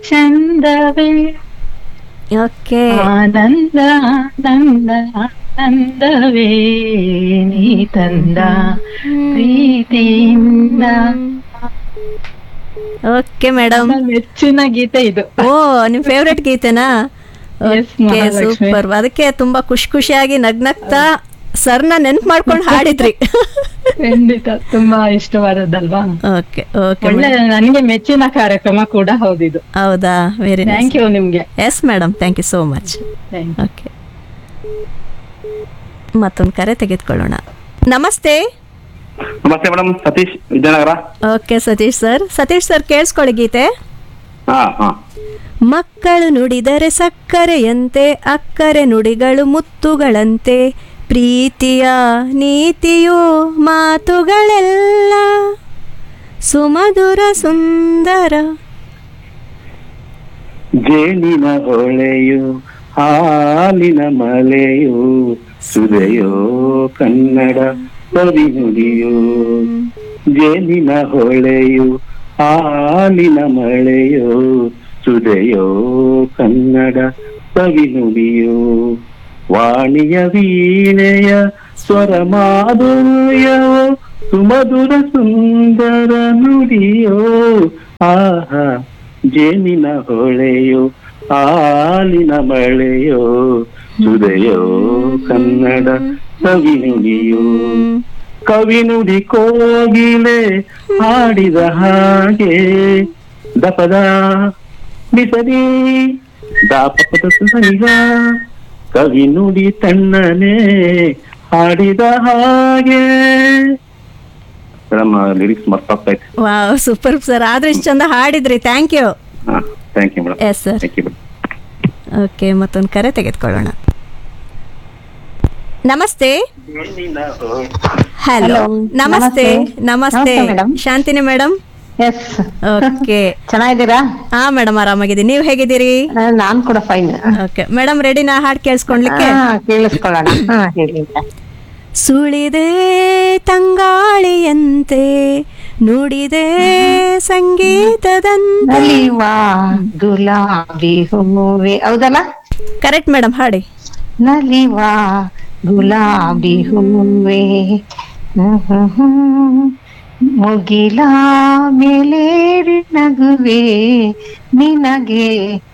ಚಂದವೇ okay. ಆನಂದ ಆನಂದ ಆನಂದವೇ ನೀ ತಂದ ಪ್ರೀತಿಯಿಂದ. Okay madam. ನನ್ನ ಮೆಚ್ಚಿನ ಗೀತೆ ಇದು. ಓ, ನಿಮ್ favourite ಗೀತೆನಾ? Yes, okay, Mahalakshmi. Super. ಅದಕ್ಕೆ ತುಂಬಾ ಖುಷಿಯಾಗಿ ನಗ್ನಗ್ತಾ ಸರ್ನ ನೆನ್ಪು ಮಾಡ್ಕೊಂಡು ಹಾಡಿದ್ರಿ. ಖಂಡಿತ ತುಂಬಾ ಇಷ್ಟವಾದದ್ದಲ್ವಾ. Okay okay. ಒಳ್ಳೆ ನನಗೆ ಮೆಚ್ಚಿನ ಕಾರ್ಯಕ್ರಮ ಕೂಡ ಹೌದಿದು. ಹೌದಾ, ವೆರಿ ನೈಸ್. ಥ್ಯಾಂಕ್ ಯು ನಿಮ್ಗೆ. Yes madam, thank you so much. Thank you. Okay, ಮತ್ತೊಂದು ಕರೆ ತೆಗೆದುಕೊಳ್ಳೋಣ. ನಮಸ್ತೆ. ನಮಸ್ತೆ madam, Satish Vidyanagar. Okay Satish sir ಕೇಳಿಸ್ಕೊಳ್ಳಿ ಗೀತೆ. ಹಾ ಹಾ. ಮಕ್ಕಳು ನುಡಿದರೆ ಸಕ್ಕರೆಯಂತೆ, ಅಕ್ಕರೆ ನುಡಿಗಳು ಮುತ್ತುಗಳಂತೆ, ಪ್ರೀತಿಯ ನೀತಿಯು ಮಾತುಗಳೆಲ್ಲ ಸುಮಧುರ ಸುಂದರ. ಜೇನಿನ ಹೊಳೆಯು ಹಾಲಿನ ಮಲೆಯು ಸುರೆಯೋ ಕನ್ನಡ ಕವಿ ನುಡಿಯು. ಜೇನಿನ ಹೊಳೆಯು ಹಾಲಿನ ಮಳೆಯೋ ಸುರೆಯೋ ಕನ್ನಡ ಕವಿ ನುಡಿಯು. ವಾಣಿಯ ವೀಣೆಯ ಸ್ವರ ಮಾಧುರ್ಯವೋ ಸುಮಧುರ ಸುಂದರ ನುಡಿಯೋ. ಆಹಾ, ಜೇನಿನ ಹೊಳೆಯೋ ಹಾಲಿನ ಮಳೆಯೋ ಸುರೆಯೋ ಕನ್ನಡ ಕವಿ ನುಡಿಯೋ. ಕವಿ ನುಡಿ ಕೋಗಿಲೆ ಹಾಡಿದ ಹಾಗೆ ದಪದ ಬಿಸರಿ ದಾಪದ ಸರಿಗ. ಕವಿ ನುಡಿ ತಣ್ಣನೆ ಹಾಡಿದ ಹಾಗೆ. Madam, lyrics ಮರ್ತಾಗ್ತೈತೆ. Wow, super sir. ಆದ್ರೆ ಇಷ್ಟು ಚಂದ ಹಾಡಿದ್ರಿ. Thank you. ಹಾ, thank you madam. Yes sir. Thank you madam. Okay, ಮತ್ತೊಂದು ಕರೆ ತೆಗೆದುಕೊಳ್ಳೋಣ. ನಮಸ್ತೆ. ಹಲೋ, ನಮಸ್ತೆ. ನಮಸ್ತೆ madam. Shantini madam. S, okay. ಚೆನ್ನಾಗಿದ್ದೀರಾ? ಹಾ ಮೇಡಮ್, ಆರಾಮಾಗಿದ್ದೀನಿ. ನೀವು ಹೇಗಿದ್ದೀರಿ? ನಾನ್ ಕೂಡ ಫೈನ್. ಓಕೆ ಮೇಡಮ್, ರೆಡಿನಾ ಹಾಡು ಕೇಳಿಸ್ಕೊಂಡ್ಲಿಕ್ಕೆ? ಕೇಳಿಸ್ಕೊಳ್ಳೋಣ. ಹೇಳಿ. ಸುಳಿದೆ ತಂಗಾಳಿಯಂತೆ, ನುಡಿದೆ ಸಂಗೀತದಂತೆ. ನಲಿವಾ ಗುಲಾಬಿ ಹೂವೆ, ಹೌದಲ್ಲ? ಕರೆಕ್ಟ್ ಮೇಡಮ್, ಹಾಡಿ. ನಲಿವಾ ಗುಲಾಬಿ ಹೂವೆ ಮುಗಿಲ ಮೇಲೇರಿ ನಗುವೆ ನಿನಗೆ